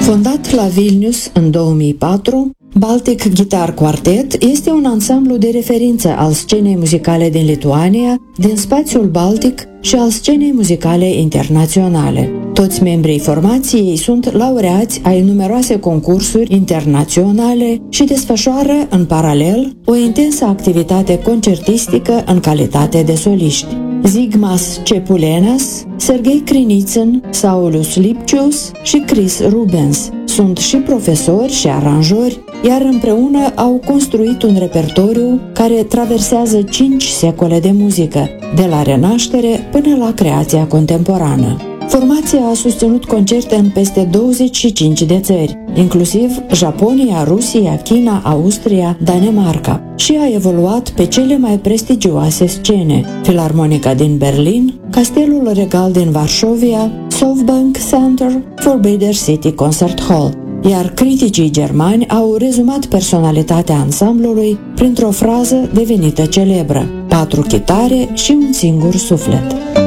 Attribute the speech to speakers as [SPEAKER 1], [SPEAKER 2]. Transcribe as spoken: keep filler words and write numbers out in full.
[SPEAKER 1] Fondat la Vilnius în două mii patru, Baltic Guitar Quartet este un ansamblu de referință al scenei muzicale din Lituania, din spațiul Baltic și al scenei muzicale internaționale. Toți membrii formației sunt laureați ai numeroase concursuri internaționale și desfășoară în paralel o intensă activitate concertistică în calitate de soliști. Zigmas Cepulenas, Sergei Krinițin, Saulius Lipcius și Chris Rubens sunt și profesori și aranjori, iar împreună au construit un repertoriu care traversează cinci secole de muzică, de la renaștere până la creația contemporană. Formația a susținut concerte în peste douăzeci și cinci de țări, inclusiv Japonia, Rusia, China, Austria, Danemarca, și a evoluat pe cele mai prestigioase scene: Filarmonica din Berlin, Castelul Regal din Varșovia, SoftBank Center, Forbidden City Concert Hall, iar criticii germani au rezumat personalitatea ansamblului printr-o frază devenită celebră: patru chitare și un singur suflet.